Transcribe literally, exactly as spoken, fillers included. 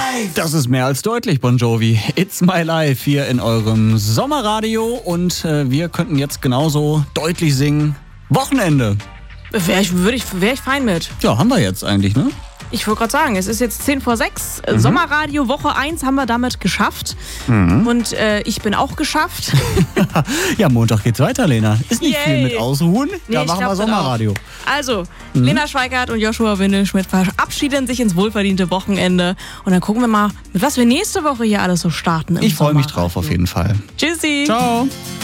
Life. Das ist mehr als deutlich, Bon Jovi. It's My Life hier in eurem Sommerradio. Und äh, wir könnten jetzt genauso deutlich singen. Wochenende. Wäre ich, würd ich, wär ich fein mit. Ja, haben wir jetzt eigentlich, ne? Ich wollte gerade sagen, es ist jetzt zehn vor sechs. Mhm. Sommerradio Woche eins haben wir damit geschafft. Mhm. Und äh, ich bin auch geschafft. Ja, Montag geht's weiter, Lena. Ist nicht Yay. viel mit Ausruhen. Nee, da machen wir Sommerradio. Also, mhm. Lena Schweikart und Joshua Windelschmidt verabschieden sich ins wohlverdiente Wochenende. Und dann gucken wir mal, mit was wir nächste Woche hier alles so starten. Ich freue mich drauf auf jeden Fall. Tschüssi. Ciao.